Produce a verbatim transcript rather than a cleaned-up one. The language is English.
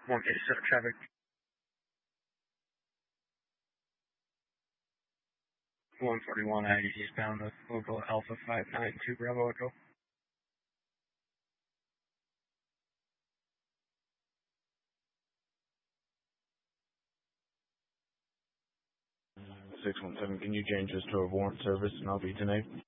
one eighty-seven traffic. one forty-one I eastbound with local Alpha five nine two Bravo Echo. six one seven, can you change this to a warrant service and I'll be tonight?